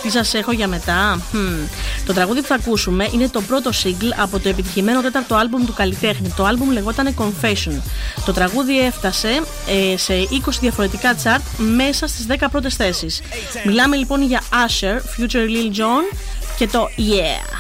Τι σας έχω για μετά? Το τραγούδι που θα ακούσουμε είναι το πρώτο single από το επιτυχημένο τέταρτο άλμπουμ του καλλιτέχνη. Το άλμπουμ λεγόταν Confession. Το τραγούδι έφτασε σε 20 διαφορετικά chart μέσα στις 10 πρώτες θέσεις. Μιλάμε λοιπόν για Usher, Future Lil Jon και το Yeah.